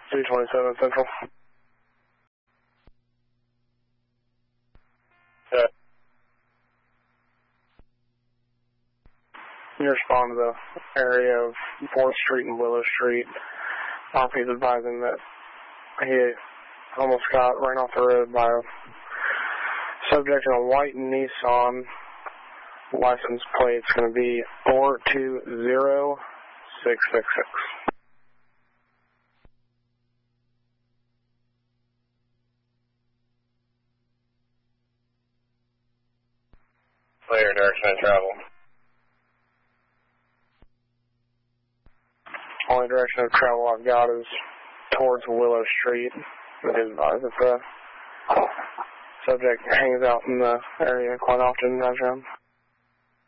227 Central. You respond to the area of 4th Street and Willow Street. He's advising that he almost got ran off the road by a subject in a white Nissan. License plate's going to be 420666. Clear direction of travel. Only direction of travel I've got is towards Willow Street. It is advised if the subject hangs out in the area quite often, Roger.